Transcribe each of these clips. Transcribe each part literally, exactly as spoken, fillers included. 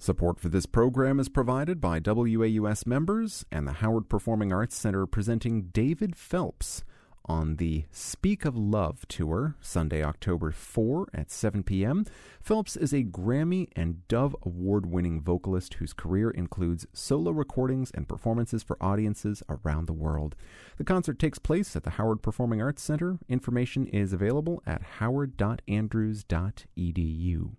Support for this program is provided by W A U S members and the Howard Performing Arts Center, presenting David Phelps on the Speak of Love tour, Sunday, October fourth at seven p.m. Phelps is a Grammy and Dove Award-winning vocalist whose career includes solo recordings and performances for audiences around the world. The concert takes place at the Howard Performing Arts Center. Information is available at howard dot andrews dot e d u.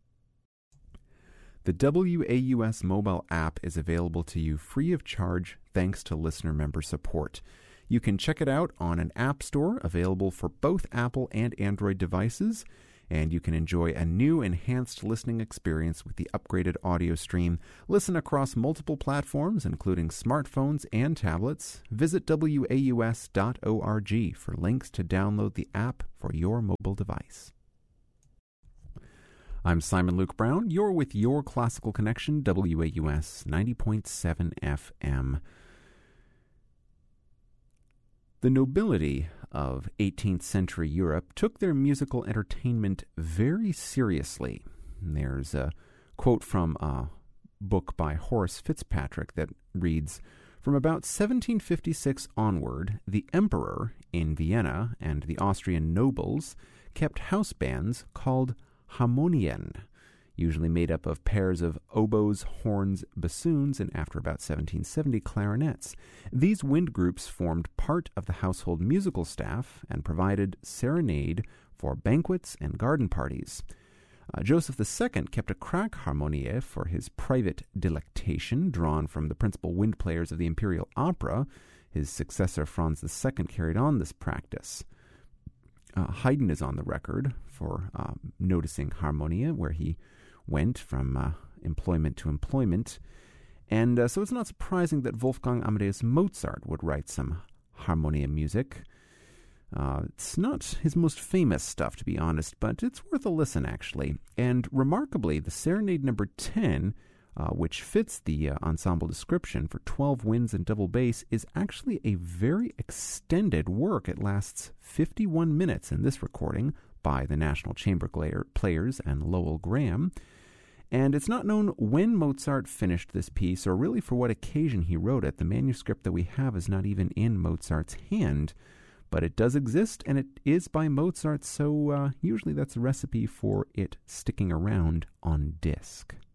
The W A U S mobile app is available to you free of charge thanks to listener member support. You can check it out on an app store available for both Apple and Android devices, and you can enjoy a new enhanced listening experience with the upgraded audio stream. Listen across multiple platforms, including smartphones and tablets. Visit W A U S dot org for links to download the app for your mobile device. I'm Simon Luke Brown. You're with Your Classical Connection, W A U S ninety point seven F M. The nobility of eighteenth century Europe took their musical entertainment very seriously. There's a quote from a book by Horace Fitzpatrick that reads, "From about seventeen fifty-six onward, the emperor in Vienna and the Austrian nobles kept house bands called Harmonien, usually made up of pairs of oboes, horns, bassoons, and after about seventeen seventy, clarinets. These wind groups formed part of the household musical staff and provided serenade for banquets and garden parties. Uh, Joseph the Second kept a crack harmonie for his private delectation, drawn from the principal wind players of the Imperial Opera. His successor Franz the Second carried on this practice. Uh, Haydn is on the record for uh, noticing harmonia, where he went from uh, employment to employment. And uh, so it's not surprising that Wolfgang Amadeus Mozart would write some harmonia music. Uh, it's not his most famous stuff, to be honest, but it's worth a listen, actually. And remarkably, the Serenade number ten, uh, which fits the uh, ensemble description for twelve winds and double bass, is actually a very extended work. It lasts fifty-one minutes in this recording by the National Chamber Players and Lowell Graham. And it's not known when Mozart finished this piece or really for what occasion he wrote it. The manuscript that we have is not even in Mozart's hand, but it does exist and it is by Mozart, so uh, usually that's a recipe for it sticking around on disc.